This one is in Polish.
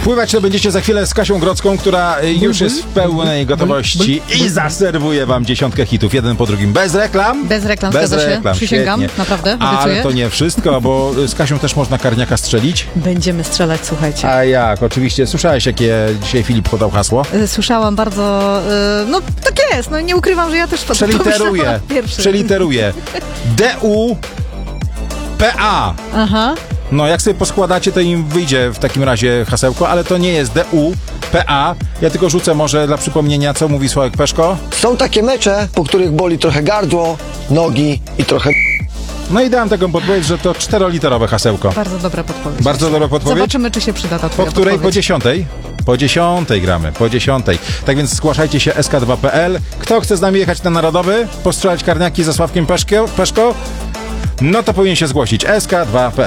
Pływać to będziecie za chwilę z Kasią Grodzką, która już jest w pełnej gotowości i zaserwuje wam 10 hitów, jeden po drugim. Bez reklam. Bez reklam, Bez zgadza się. reklam, Przysięgam, świetnie. naprawdę, Ale obiecuję. to nie wszystko, bo z Kasią też można karniaka strzelić. Będziemy strzelać, słuchajcie. A jak? Oczywiście. Słyszałeś, jakie dzisiaj Filip podał hasło? Słyszałam bardzo... no tak jest, no nie ukrywam, że ja też Przeliteruję. pomyślałam pierwszy. Przeliteruję. D-U-P-A. Aha. No, jak sobie poskładacie, to im wyjdzie w takim razie hasełko, ale to nie jest D-U-P-A. Ja tylko rzucę może dla przypomnienia, co mówi Sławek Peszko. Są takie mecze, po których boli trochę gardło, nogi i trochę... No i dałem taką podpowiedź, że to 4-literowe hasełko. Bardzo dobra podpowiedź. Bardzo dobra podpowiedź. Zobaczymy, czy się przyda ta Po twoja której? Po podpowiedź. 10. Po 10 gramy, po 10. Tak więc zgłaszajcie się sk2.pl. Kto chce z nami jechać na Narodowy? Postrzelać karniaki ze Sławkiem Peszko? No to powinien się zgłosić sk2.pl.